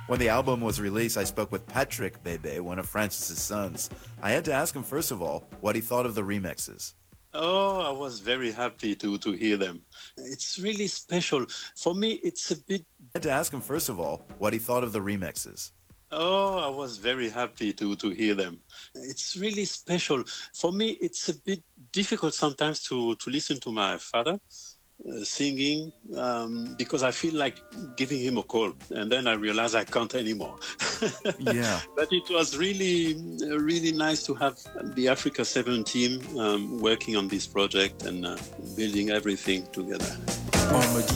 When the album was released, I spoke with Patrick Bebe, one of Francis's sons. I had to ask him, first of all, what he thought of the remixes. Oh, I was very happy to hear them. It's really special. For me, it's a bit. I had to ask him, first of all, what he thought of the remixes. Oh, I was very happy to hear them. It's really special. For me, it's a bit difficult sometimes to listen to my father singing because I feel like giving him a call, and then I realize I can't anymore. Yeah. But it was really nice to have the Africa 7 team working on this project and building everything together. On me dit